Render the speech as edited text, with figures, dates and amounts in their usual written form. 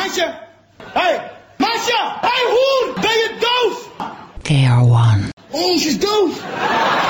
Masha! Hey! Masha! Hey, hoer! Ben je doof? KR1. Oh, ze is doof!